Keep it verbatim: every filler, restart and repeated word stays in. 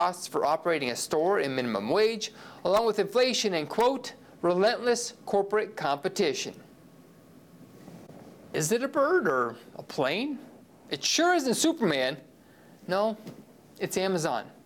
costs for operating a store and minimum wage, along with inflation and, quote, relentless corporate competition. Is it a bird or a plane? It sure isn't Superman. No, it's Amazon.